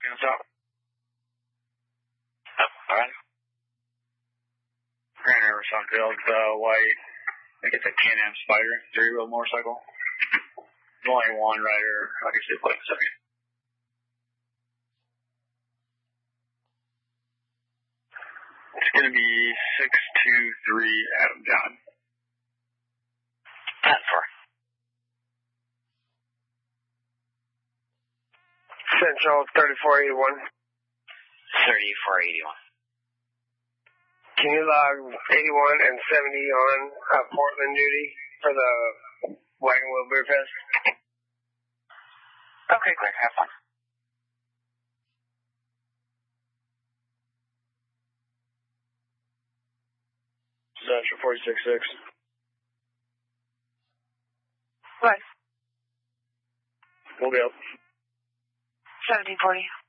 on top. Oh, alright. Grand River Sunfield, white. I think it's a Can-Am Spider, 3-wheel motorcycle. There's only one rider, obviously, playing second. It's going to be 623 Adam John. Patent for. Central 3481. 3481. Can you log 81 and 70 on Portland duty for the Wagon Wheel Beer Fest? Okay, great. Have fun. Central 466. What? We'll be up. 1740.